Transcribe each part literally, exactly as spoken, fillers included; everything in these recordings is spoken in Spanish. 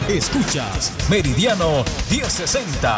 Escuchas Meridiano diez sesenta.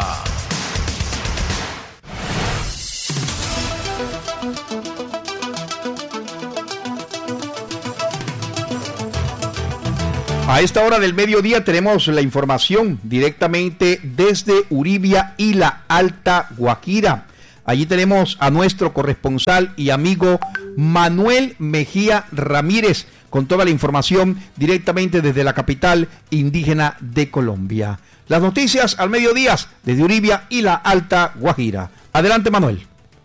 A esta hora del mediodía tenemos la información directamente desde Uribia y la Alta Guajira. Allí tenemos a nuestro corresponsal y amigo Manuel Mejía Ramírez con toda la información directamente desde la capital indígena de Colombia. Las noticias al mediodía desde Uribia y la Alta Guajira. Adelante, Manuel.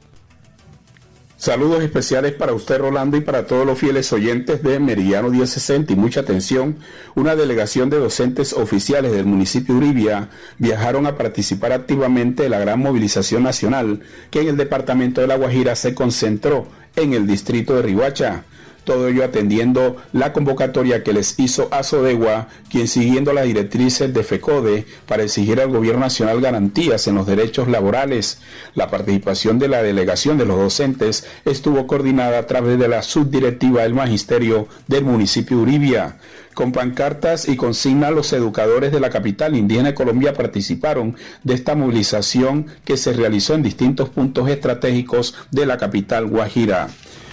Saludos especiales para usted, Rolando, y para todos los fieles oyentes de Meridiano diez sesenta. Y mucha atención, una delegación de docentes oficiales del municipio de Uribia viajaron a participar activamente de la gran movilización nacional que en el departamento de La Guajira se concentró en el distrito de Riohacha. Todo ello atendiendo la convocatoria que les hizo Asodegua, quien siguiendo las directrices de FECODE para exigir al gobierno nacional garantías en los derechos laborales. La participación de la delegación de los docentes estuvo coordinada a través de la subdirectiva del magisterio del municipio de Uribia. Con pancartas y consignas, los educadores de la capital indígena de Colombia participaron de esta movilización que se realizó en distintos puntos estratégicos de la capital Guajira.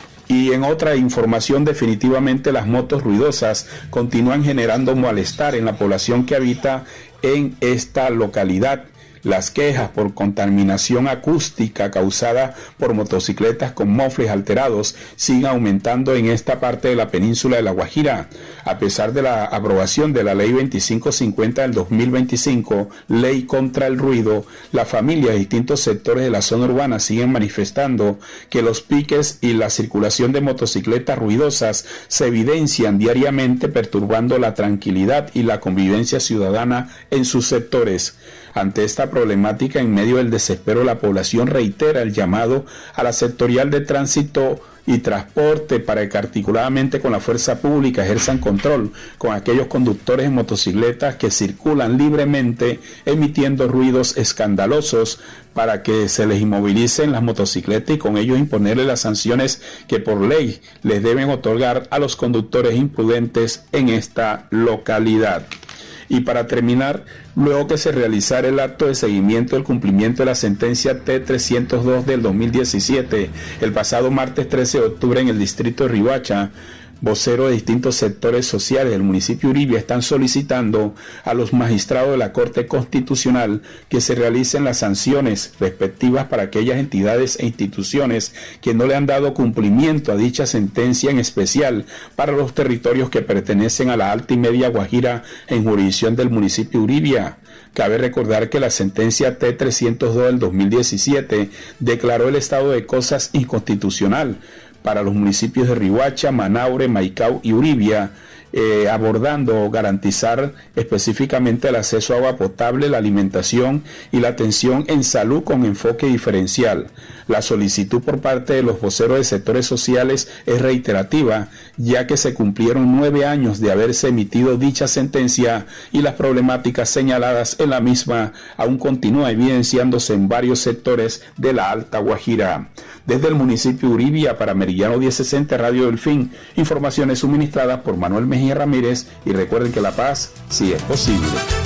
Y en otra información, definitivamente las motos ruidosas continúan generando malestar en la población que habita en esta localidad. Las quejas por contaminación acústica causada por motocicletas con mofles alterados siguen aumentando en esta parte de la península de La Guajira. A pesar de la aprobación de la Ley veinticinco cincuenta del dos mil veinticinco, Ley contra el Ruido, las familias de distintos sectores de la zona urbana siguen manifestando que los piques y la circulación de motocicletas ruidosas se evidencian diariamente, perturbando la tranquilidad y la convivencia ciudadana en sus sectores. Ante esta problemática, en medio del desespero, la población reitera el llamado a la sectorial de tránsito y transporte para que articuladamente con la fuerza pública ejerzan control con aquellos conductores de motocicletas que circulan libremente emitiendo ruidos escandalosos, para que se les inmovilicen las motocicletas y con ello imponerle las sanciones que por ley les deben otorgar a los conductores imprudentes en esta localidad. Y para terminar, luego que se realizara el acto de seguimiento del cumplimiento de la sentencia T trescientos dos del dos mil diecisiete, el pasado martes trece de octubre en el distrito de Riohacha, voceros de distintos sectores sociales del municipio de Uribia están solicitando a los magistrados de la Corte Constitucional que se realicen las sanciones respectivas para aquellas entidades e instituciones que no le han dado cumplimiento a dicha sentencia, en especial para los territorios que pertenecen a la Alta y Media Guajira en jurisdicción del municipio de Uribia. Cabe recordar que la sentencia T trescientos dos del dos mil diecisiete declaró el estado de cosas inconstitucional para los municipios de Riohacha, Manaure, Maicao y Uribia, eh, abordando garantizar específicamente el acceso a agua potable, la alimentación y la atención en salud con enfoque diferencial. La solicitud por parte de los voceros de sectores sociales es reiterativa, ya que se cumplieron nueve años de haberse emitido dicha sentencia y las problemáticas señaladas en la misma aún continúan evidenciándose en varios sectores de la Alta Guajira. Desde el municipio de Uribia, para Meridiano diez sesenta Radio Delfín, informaciones suministradas por Manuel Mejía Ramírez, y recuerden que la paz sí es posible.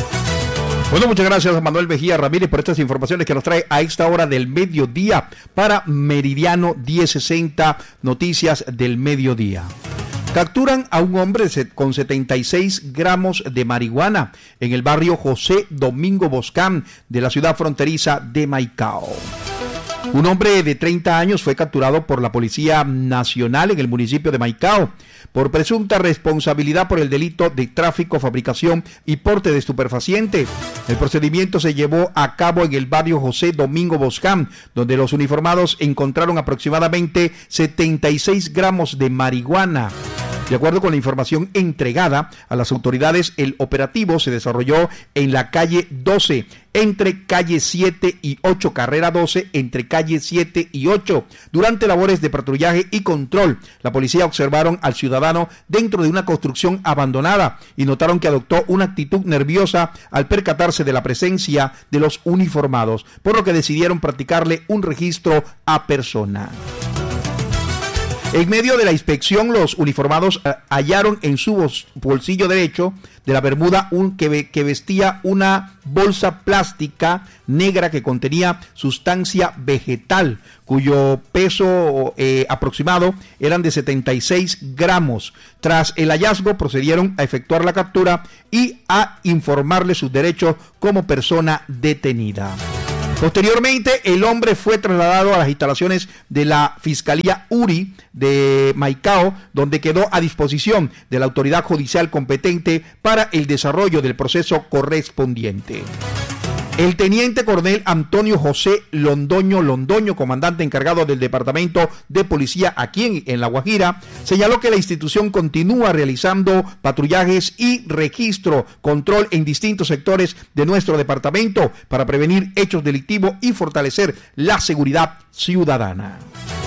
Bueno, muchas gracias a Manuel Mejía Ramírez por estas informaciones que nos trae a esta hora del mediodía para Meridiano diez sesenta, noticias del mediodía. Capturan a un hombre con setenta y seis gramos de marihuana en el barrio José Domingo Boscán de la ciudad fronteriza de Maicao. Un hombre de treinta años fue capturado por la Policía Nacional en el municipio de Maicao por presunta responsabilidad por el delito de tráfico, fabricación y porte de estupefaciente. El procedimiento se llevó a cabo en el barrio José Domingo Boscán, donde los uniformados encontraron aproximadamente setenta y seis gramos de marihuana. De acuerdo con la información entregada a las autoridades, el operativo se desarrolló en la calle doce, entre calle siete y ocho, carrera doce, entre calle siete y ocho. Durante labores de patrullaje y control, la policía observaron al ciudadano dentro de una construcción abandonada y notaron que adoptó una actitud nerviosa al percatarse de la presencia de los uniformados, por lo que decidieron practicarle un registro a persona. En medio de la inspección, los uniformados uh, hallaron en su bolsillo derecho de la bermuda un, que, que vestía una bolsa plástica negra que contenía sustancia vegetal, cuyo peso eh, aproximado eran de setenta y seis gramos. Tras el hallazgo, procedieron a efectuar la captura y a informarle sus derechos como persona detenida. Posteriormente, el hombre fue trasladado a las instalaciones de la Fiscalía URI de Maicao, donde quedó a disposición de la autoridad judicial competente para el desarrollo del proceso correspondiente. El teniente coronel Antonio José Londoño Londoño, comandante encargado del Departamento de Policía aquí en, en La Guajira, señaló que la institución continúa realizando patrullajes y registro, control en distintos sectores de nuestro departamento para prevenir hechos delictivos y fortalecer la seguridad ciudadana.